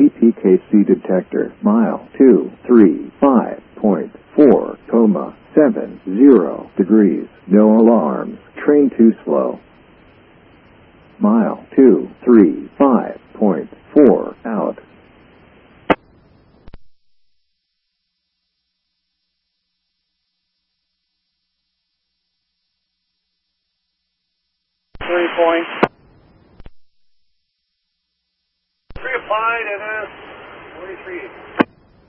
CPKC detector, mile 235.4, 70 no alarms, train too slow. Mile 235.4 out. Point. Reapplied and 43.